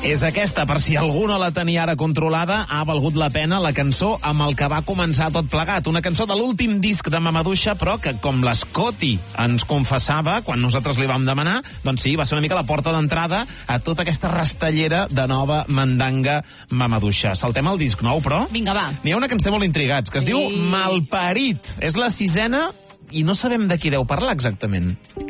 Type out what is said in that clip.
És aquesta, per si algú no la tenia ara controlada, ha valgut la pena la cançó amb el que va començar tot plegat. Una cançó de l'últim disc de Mamaduixa, però que, com l'Scotty ens confessava quan nosaltres li vam demanar, doncs sí, va ser una mica la porta d'entrada a tota aquesta rastellera de nova mandanga Mamaduixa. Saltem el disc nou, però? Vinga, va. N'hi ha una que ens té molt intrigats, que es diu Malparit. És la 6a i no sabem de qui deu parlar exactament.